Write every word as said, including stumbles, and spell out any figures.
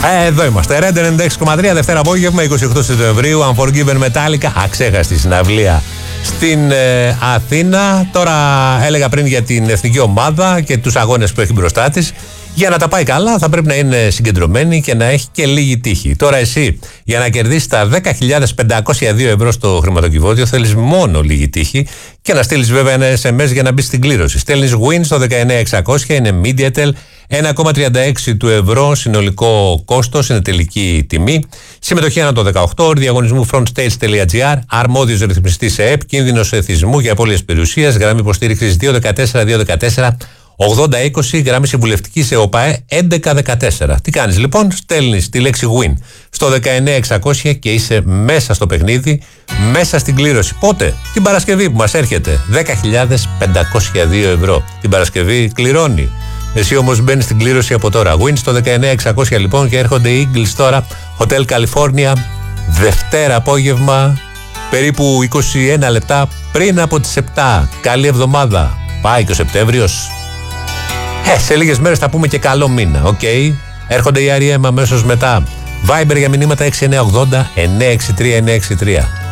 Ε, εδώ είμαστε. Red ενενήντα έξι κόμμα τρία, Δευτέρα απόγευμα, είκοσι οκτώ Σεπτεμβρίου. Unforgiven Metallica, αξέχαστη συναυλία στην ε, Αθήνα. Τώρα έλεγα πριν για την εθνική ομάδα και τους αγώνες που έχει μπροστά της. Για να τα πάει καλά θα πρέπει να είναι συγκεντρωμένη και να έχει και λίγη τύχη. Τώρα εσύ για να κερδίσεις τα δέκα χιλιάδες πεντακόσια δύο ευρώ στο χρηματοκιβώτιο θέλεις μόνο λίγη τύχη και να στείλεις βέβαια ένα ες εμ ες για να μπεις στην κλήρωση. Στέλνεις win στο δεκαεννέα εξακόσια, είναι Mediatel, ένα κόμμα τριάντα έξι του ευρώ συνολικό κόστος, είναι τελική τιμή. Συμμετοχή ανά το δεκαοκτώ, όροι διαγωνισμού frontstage.gr, αρμόδιος ρυθμιστής ΕΕΠ, κίνδυνος εθισμού και απώλειας περιουσίας, γραμμή υποστήριξης δύο δεκατέσσερα δύο δεκατέσσερα ογδόντα είκοσι, γραμμή συμβουλευτική σε ΟΠΑΕ έντεκα δεκατέσσερα. Τι κάνεις λοιπόν, στέλνεις τη λέξη win στο δεκαεννέα εξακόσια και είσαι μέσα στο παιχνίδι, μέσα στην κλήρωση. Πότε? Την Παρασκευή που μας έρχεται. δέκα χιλιάδες πεντακόσια δύο ευρώ. Την Παρασκευή κληρώνει. Εσύ όμως μπαίνεις στην κλήρωση από τώρα. Win στο δεκαεννέα εξακόσια λοιπόν και έρχονται οι Eagles τώρα. Hotel California, Δευτέρα απόγευμα, περίπου είκοσι ένα λεπτά πριν από τις επτά. Καλή εβδομάδα. Πάει και ο Σεπτέμβριος. Ε, σε λίγες μέρες θα πούμε και καλό μήνα, οκ. Okay. Έρχονται οι αρ ι εμ αμέσως μετά. Viber για μηνύματα έξι εννέα ογδόντα εννέα έξι τρία εννέα έξι τρία.